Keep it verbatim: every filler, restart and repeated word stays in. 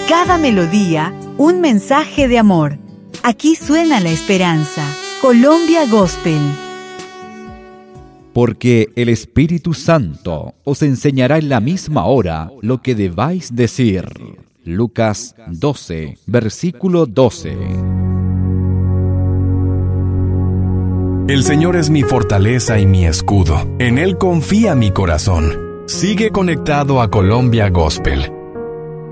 cada melodía, un mensaje de amor. Aquí suena la esperanza. Colombia Gospel. Porque el Espíritu Santo os enseñará en la misma hora lo que debáis decir. Lucas doce, versículo doce. El Señor es mi fortaleza y mi escudo. En Él confía mi corazón. Sigue conectado a Colombia Gospel.